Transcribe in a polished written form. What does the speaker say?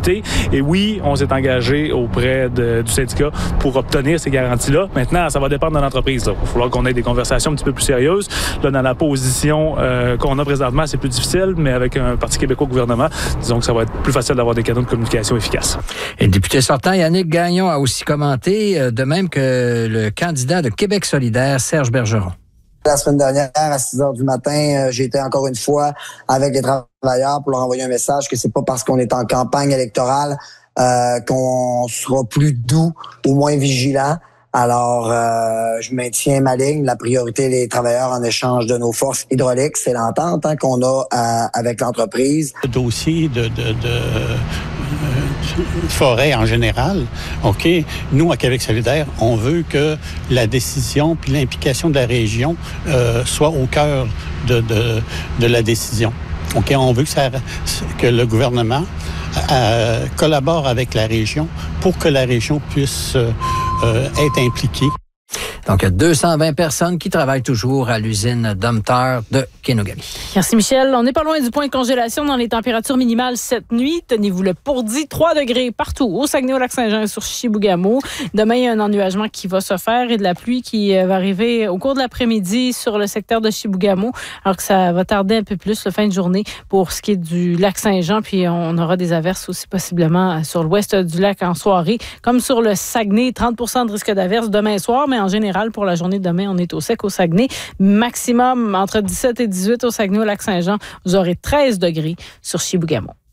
discuter. Et oui, on s'est engagé auprès du syndicat pour obtenir ces garanties-là. Maintenant, ça va dépendre de l'entreprise. Il va falloir qu'on ait des conversations un petit peu plus sérieuses. Là, dans la position qu'on a présentement, c'est plus difficile, mais avec un Parti québécois au gouvernement, disons que ça va être plus facile d'avoir des canaux de communication efficaces. Et le député sortant, Yannick Gagnon, a aussi commenté, de même que le candidat de Québec solidaire, Serge Bergeron. La semaine dernière, à 6 heures du matin, j'ai été encore une fois avec les travailleurs pour leur envoyer un message que c'est pas parce qu'on est en campagne électorale qu'on sera plus doux ou moins vigilant. Alors, je maintiens ma ligne. La priorité des travailleurs en échange de nos forces hydrauliques, c'est l'entente qu'on a avec l'entreprise. Le dossier de forêt en général, OK, nous, à Québec solidaire, on veut que la décision puis l'implication de la région soit au cœur de la décision. OK, on veut que le gouvernement collabore avec la région pour que la région puisse être impliquée. Donc, il y a 220 personnes qui travaillent toujours à l'usine Domtar de Kenogami. Merci, Michel. On n'est pas loin du point de congélation dans les températures minimales cette nuit. Tenez-vous le pourdi, 3 degrés partout, au Saguenay, au Lac-Saint-Jean et sur Chibougamau. Demain, il y a un ennuagement qui va se faire et de la pluie qui va arriver au cours de l'après-midi sur le secteur de Chibougamau, alors que ça va tarder un peu plus la fin de journée pour ce qui est du Lac-Saint-Jean. Puis, on aura des averses aussi possiblement sur l'ouest du lac en soirée, comme sur le Saguenay, 30% de risque d'averse demain soir, mais en général, pour la journée de demain, on est au sec au Saguenay. Maximum entre 17 et 18 au Saguenay, au Lac-Saint-Jean. Vous aurez 13 degrés sur Chibougamau.